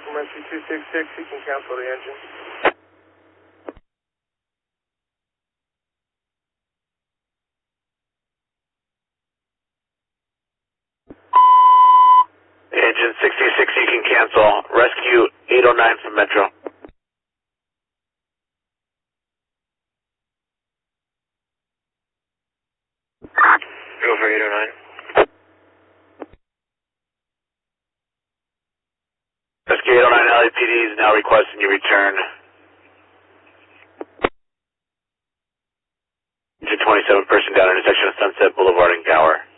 from Rescue 266. You can cancel the engine. Engine 66, you can cancel. Rescue 809 from Metro. Go for 809. Rescue 809 LAPD is now requesting you return to 27 person down intersection of Sunset Boulevard and Gower.